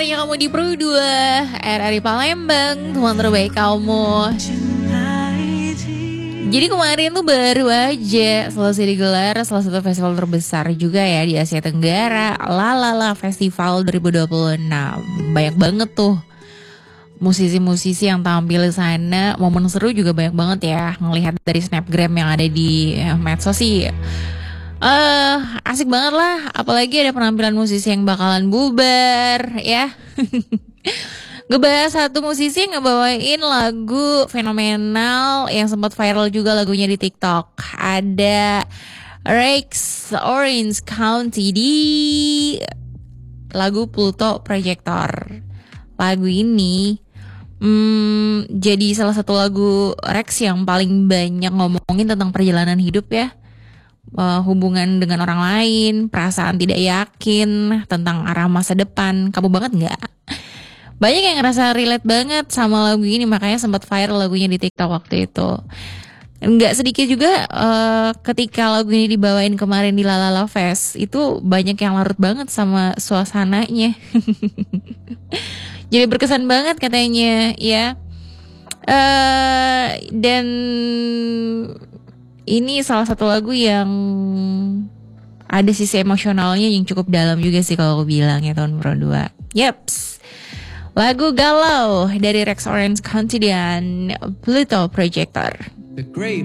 kabarnya kamu di Pro 2 RRI Palembang, teman terbaik kamu. Jadi kemarin tuh baru aja selesai digelar salah satu festival terbesar juga ya di Asia Tenggara, Lalala Festival 2026. Banyak banget tuh musisi-musisi yang tampil di sana. Momen seru juga banyak banget ya, ngelihat dari snapgram yang ada di medsos sih. Asik banget lah, apalagi ada penampilan musisi yang bakalan bubar ya. Ngebahas satu musisi yang ngebawain lagu fenomenal yang sempat viral juga lagunya di TikTok. Ada Rex Orange County di lagu Pluto Projector. Lagu ini jadi salah satu lagu Rex yang paling banyak ngomongin tentang perjalanan hidup ya. Hubungan dengan orang lain, perasaan tidak yakin, tentang arah masa depan. Kamu banget gak? Banyak yang ngerasa relate banget sama lagu ini, makanya sempat viral lagunya di TikTok waktu itu. Nggak sedikit juga ketika lagu ini dibawain kemarin di Lalala Fest, itu banyak yang larut banget sama suasananya. Jadi berkesan banget katanya ya. Dan ini salah satu lagu yang ada sisi emosionalnya yang cukup dalam juga sih kalau aku bilang ya tahun Pro 2. Yeps. Lagu Galau dari Rex Orange County dan Pluto Projector.